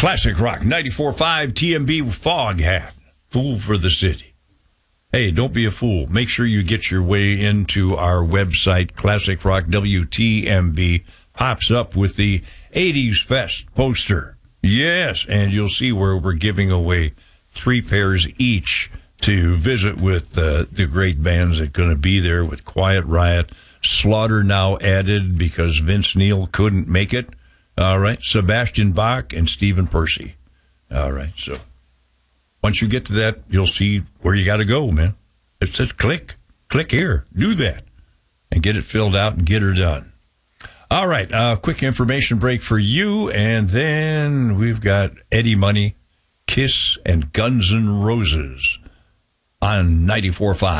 Classic Rock 94.5 TMB Fog Hat. Fool for the City. Hey, don't be a fool. Make sure you get your way into our website. Classic Rock WTMB pops up with the 80s Fest poster. Yes, and you'll see where we're giving away 3 pairs each to visit with the great bands that are going to be there with Quiet Riot. Slaughter now added because Vince Neil couldn't make it. All right, Sebastian Bach and Stephen Percy. All right, so once you get to that, you'll see where you got to go, man. It says click here, do that, and get it filled out and get her done. All right, quick information break for you, and then we've got Eddie Money, Kiss, and Guns N' Roses on 94.5.